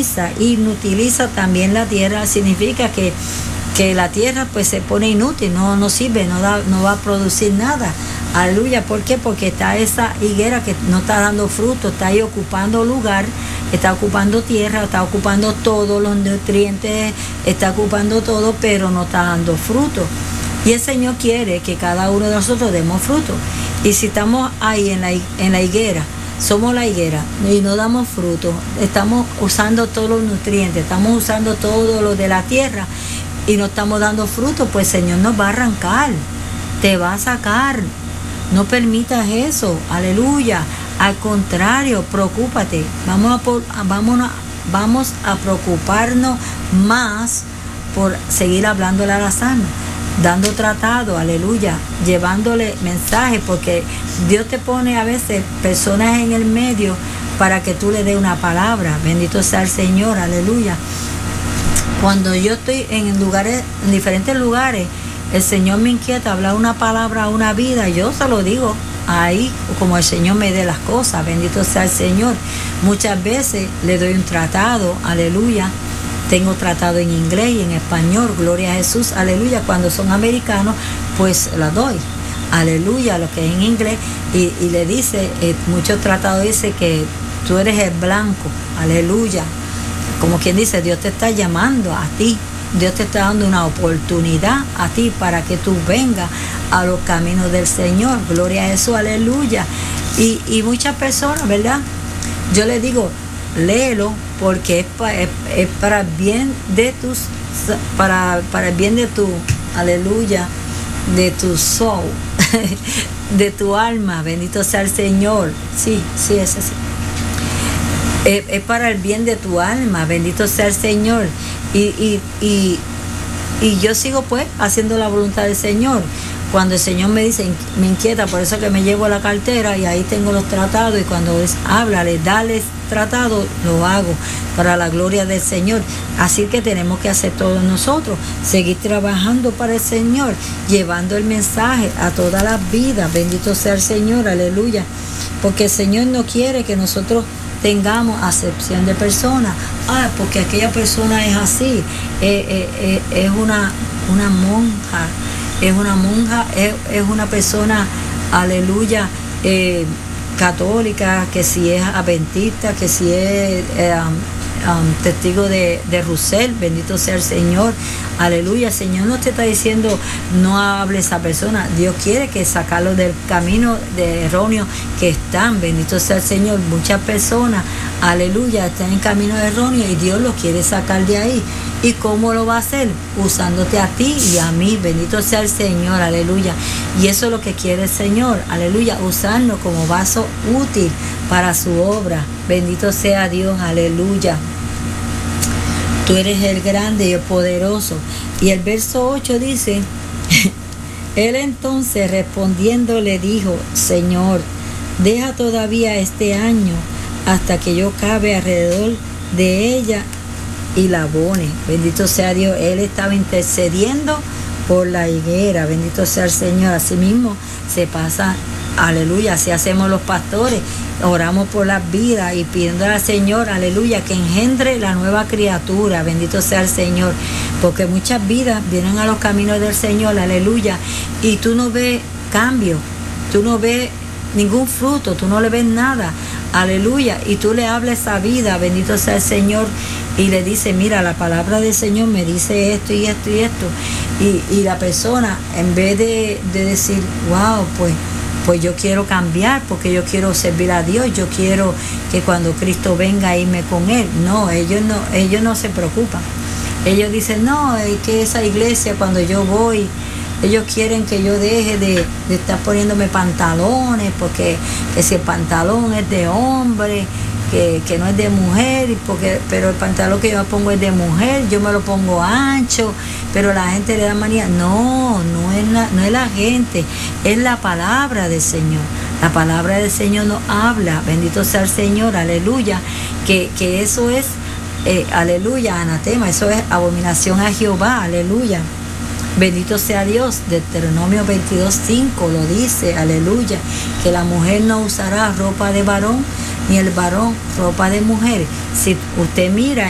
inutiliza también la tierra, significa que la tierra pues se pone inútil, no sirve, no va a producir nada. Aleluya, ¿por qué? Porque está esa higuera que no está dando fruto, está ahí ocupando lugar, está ocupando tierra, está ocupando todos los nutrientes, está ocupando todo, pero no está dando fruto. Y el Señor quiere que cada uno de nosotros demos fruto. Y si estamos ahí en la higuera, somos la higuera y no damos fruto, estamos usando todos los nutrientes, estamos usando todo lo de la tierra y no estamos dando fruto, pues el Señor nos va a arrancar, te va a sacar. No permitas eso, aleluya. Al contrario, preocúpate. Vamos a preocuparnos más por seguir hablándole a las almas, dando tratado, aleluya, llevándole mensajes, porque Dios te pone a veces personas en el medio para que tú le des una palabra. Bendito sea el Señor, aleluya. Cuando yo estoy en diferentes lugares, el Señor me inquieta hablar una palabra a una vida, yo se lo digo ahí, como el Señor me dé las cosas, bendito sea el Señor. Muchas veces le doy un tratado, aleluya. Tengo tratado en inglés y en español, gloria a Jesús, aleluya. Cuando son americanos, pues la doy, aleluya, lo que es en inglés. Y le dice, muchos tratados dice que tú eres el blanco, aleluya. Como quien dice, Dios te está llamando a ti. Dios te está dando una oportunidad a ti para que tú vengas a los caminos del Señor. Gloria a Jesús, aleluya. Y muchas personas, ¿verdad? Yo les digo, léelo porque es para el bien de para el bien de tu, aleluya, de tu soul, de tu alma. Bendito sea el Señor. Sí, es así. Es para el bien de tu alma, bendito sea el Señor. Y yo sigo pues haciendo la voluntad del Señor. Cuando el Señor me dice, me inquieta, por eso que me llevo a la cartera y ahí tengo los tratados, y cuando háblale, dale tratado, lo hago para la gloria del Señor. Así que tenemos que hacer todos nosotros, seguir trabajando para el Señor, llevando el mensaje a todas las vidas. Bendito sea el Señor, aleluya. Porque el Señor no quiere que nosotros tengamos acepción de personas. Porque aquella persona es así, es una monja, es una persona, aleluya, católica, que si es adventista, que si es testigo de Russell, bendito sea el Señor, aleluya. El Señor no te está diciendo no hable esa persona, Dios quiere que sacarlo del camino de erróneo que están, bendito sea el Señor. Muchas personas, aleluya, están en camino erróneo y Dios los quiere sacar de ahí. ¿Y cómo lo va a hacer? Usándote a ti y a mí, bendito sea el Señor, aleluya. Y eso es lo que quiere el Señor, aleluya, usarnos como vaso útil para su obra. Bendito sea Dios, aleluya. Tú eres el grande y el poderoso. Y el verso 8 dice, él entonces respondiendo le dijo, Señor, deja todavía este año hasta que yo cabe alrededor de ella y la abone. Bendito sea Dios. Él estaba intercediendo por la higuera. Bendito sea el Señor. Así mismo se pasa, aleluya, así hacemos los pastores. Oramos por las vidas y pidiendo al Señor, aleluya, que engendre la nueva criatura. Bendito sea el Señor. Porque muchas vidas vienen a los caminos del Señor, aleluya, y tú no ves cambio, tú no ves ningún fruto, tú no le ves nada, aleluya, y tú le hablas esa vida, bendito sea el Señor, y le dice, mira, la palabra del Señor me dice esto y esto y esto, y la persona, en vez de decir, wow, pues yo quiero cambiar, porque yo quiero servir a Dios, yo quiero que cuando Cristo venga irme con Él. No, ellos no se preocupan. Ellos dicen, no, es que esa iglesia cuando yo voy, ellos quieren que yo deje de estar poniéndome pantalones, porque que si el pantalón es de hombre, que no es de mujer, pero el pantalón que yo me pongo es de mujer, yo me lo pongo ancho, pero la gente le da manía. No es la gente, es la palabra del Señor. La palabra del Señor nos habla, bendito sea el Señor, aleluya, que eso es, aleluya, anatema, eso es abominación a Jehová, aleluya. Bendito sea Dios. Deuteronomio 22:5 lo dice, aleluya, que la mujer no usará ropa de varón, ni el varón ropa de mujer. Si usted mira